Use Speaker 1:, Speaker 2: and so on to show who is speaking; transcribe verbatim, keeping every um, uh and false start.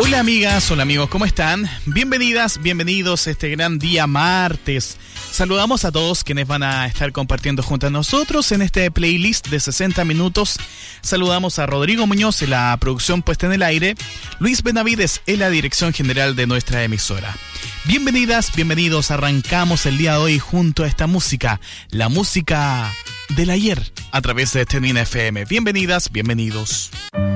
Speaker 1: Hola amigas, hola amigos, ¿cómo están? Bienvenidas, bienvenidos a este gran día martes. Saludamos a todos quienes van a estar compartiendo junto a nosotros en este playlist de sesenta minutos. Saludamos a Rodrigo Muñoz en la producción puesta en el aire, Luis Benavides en la dirección general de nuestra emisora. Bienvenidas, bienvenidos, arrancamos el día de hoy junto a esta música, la música del ayer, a través de Tenina F M. Bienvenidas, bienvenidos.